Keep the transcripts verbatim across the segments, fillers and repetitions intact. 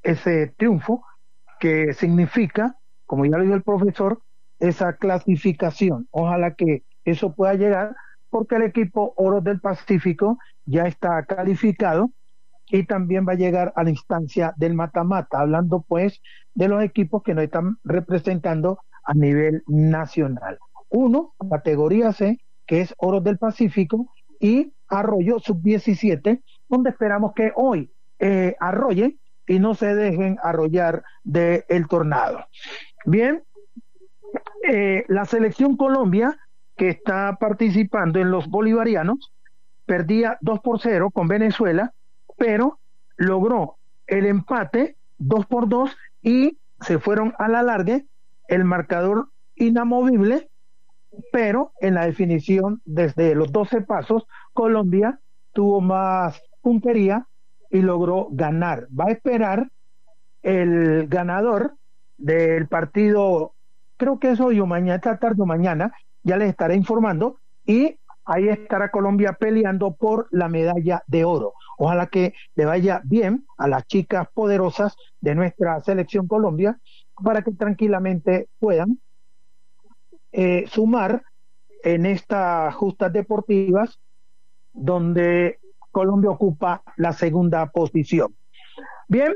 ese triunfo que significa, como ya lo dijo el profesor, esa clasificación. Ojalá que eso pueda llegar, porque el equipo Oro del Pacífico ya está calificado y también va a llegar a la instancia del mata-mata, hablando pues de los equipos que nos están representando a nivel nacional. Uno, categoría C, que es Oro del Pacífico, y Arroyo sub diecisiete, donde esperamos que hoy eh, arrollen y no se dejen arrollar del tornado. Bien, eh, la selección Colombia, que está participando en los bolivarianos, perdía dos por cero con Venezuela, pero logró el empate dos por dos y se fueron a la larga, el marcador inamovible, pero en la definición desde los doce pasos, Colombia tuvo más puntería y logró ganar. Va a esperar el ganador del partido, creo que es hoy o mañana, esta tarde o mañana, ya les estaré informando, y ahí estará Colombia peleando por la medalla de oro. Ojalá que le vaya bien a las chicas poderosas de nuestra selección Colombia, para que tranquilamente puedan eh, sumar en estas justas deportivas, donde Colombia ocupa la segunda posición. Bien,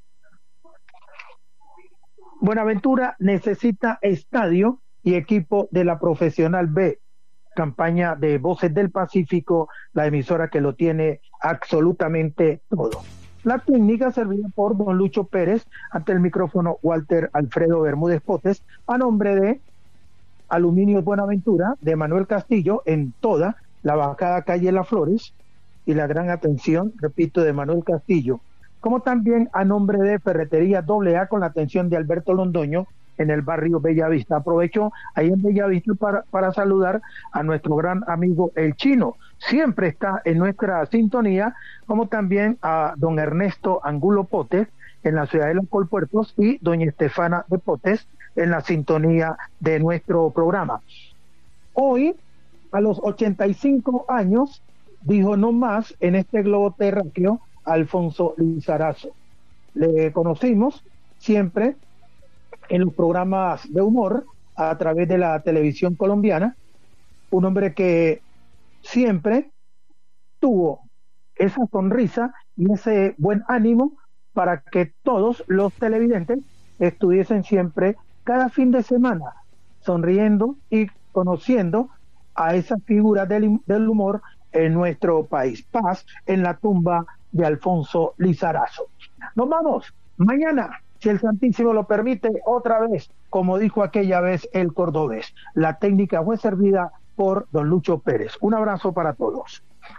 Buenaventura necesita estadio y equipo de la Profesional B. Campaña de Voces del Pacífico, la emisora que lo tiene absolutamente todo. La técnica servida por don Lucho Pérez, ante el micrófono Walter Alfredo Bermúdez Potes, a nombre de Aluminios Buenaventura, de Manuel Castillo, en toda la bajada calle Las Flores, y la gran atención, repito, de Manuel Castillo, como también a nombre de Ferretería doble A, con la atención de Alberto Londoño, en el barrio Bellavista. Aprovecho ahí en Bellavista para, para saludar a nuestro gran amigo El Chino, siempre está en nuestra sintonía, como también a don Ernesto Angulo Potes, en la ciudad de Los Colpuertos, y doña Estefana de Potes, en la sintonía de nuestro programa. Hoy, a los ochenta y cinco años, dijo no más en este globo terráqueo Alfonso Lizarazo. Le conocimos siempre en los programas de humor a través de la televisión colombiana, un hombre que siempre tuvo esa sonrisa y ese buen ánimo para que todos los televidentes estuviesen siempre cada fin de semana sonriendo y conociendo a esa figura del, del humor en nuestro país. Paz en la tumba de Alfonso Lizarazo. Nos vamos mañana, si el Santísimo lo permite, otra vez, como dijo aquella vez el cordobés. La técnica fue servida por don Lucho Pérez. Un abrazo para todos.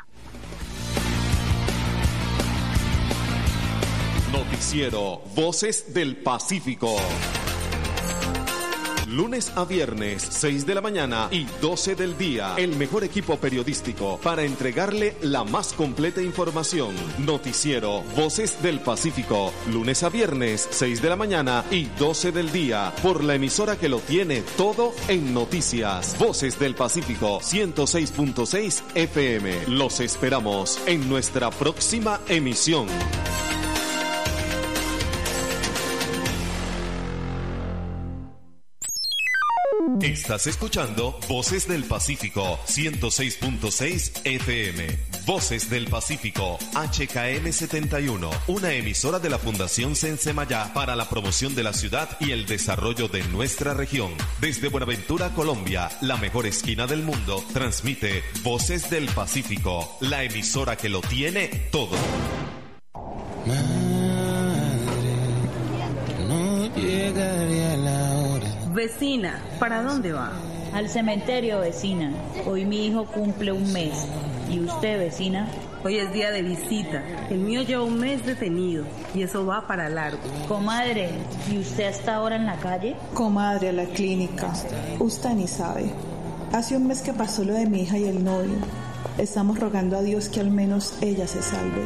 Noticiero Voces del Pacífico. Lunes a viernes, seis de la mañana y doce del día. El mejor equipo periodístico para entregarle la más completa información. Noticiero Voces del Pacífico. Lunes a viernes, seis de la mañana y doce del día. Por la emisora que lo tiene todo en noticias. Voces del Pacífico, ciento seis punto seis F M. Los esperamos en nuestra próxima emisión. Estás escuchando Voces del Pacífico, ciento seis punto seis F M. Voces del Pacífico, H K M setenta y uno, una emisora de la Fundación Sensemayá para la promoción de la ciudad y el desarrollo de nuestra región. Desde Buenaventura, Colombia, la mejor esquina del mundo, transmite Voces del Pacífico, la emisora que lo tiene todo. Madre, no llegaría la hora. Vecina, ¿para dónde va? Al cementerio, vecina. Hoy mi hijo cumple un mes. ¿Y usted, vecina? Hoy es día de visita. El mío lleva un mes detenido y eso va para largo. Comadre, ¿y usted hasta ahora en la calle? Comadre, a la clínica. Usted ni sabe. Hace un mes que pasó lo de mi hija y el novio. Estamos rogando a Dios que al menos ella se salve.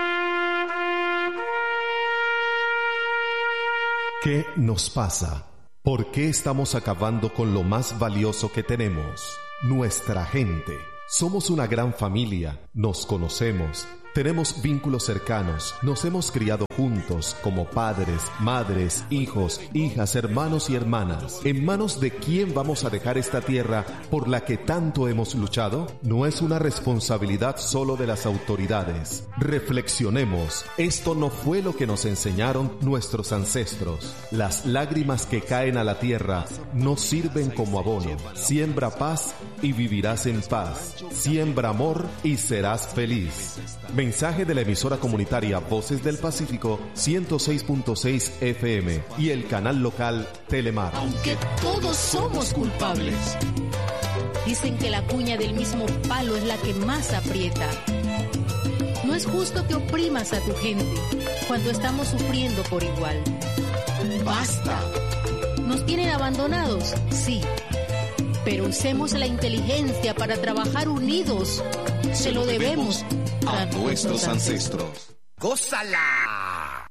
¿Qué nos pasa? ¿Por qué estamos acabando con lo más valioso que tenemos? Nuestra gente. Somos una gran familia, nos conocemos, Tenemos vínculos cercanos, nos hemos criado juntos como padres, madres, hijos, hijas, hermanos y hermanas. ¿En manos de quién vamos a dejar esta tierra por la que tanto hemos luchado? No es una responsabilidad solo de las autoridades. Reflexionemos, esto no fue lo que nos enseñaron nuestros ancestros. Las lágrimas que caen a la tierra no sirven como abono. Siembra paz y vivirás en paz. Siembra amor y serás feliz. Mensaje de la emisora comunitaria Voces del Pacífico ciento seis punto seis F M y el canal local Telemar. Aunque todos somos culpables. Dicen que la cuña del mismo palo es la que más aprieta. No es justo que oprimas a tu gente cuando estamos sufriendo por igual. ¡Basta! ¿Nos tienen abandonados? Sí. Pero usemos la inteligencia para trabajar unidos. Se lo debemos a nuestros ancestros. ¡Gózala!